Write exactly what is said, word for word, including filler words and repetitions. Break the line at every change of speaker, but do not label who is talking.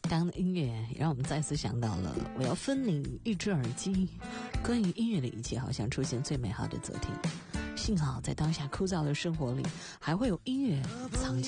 刚刚的音乐也让我们再次想到了我要分你一只耳机，关于音乐的一切好像出现最美好的择题。幸好在当下枯燥的生活里，还会有音乐藏进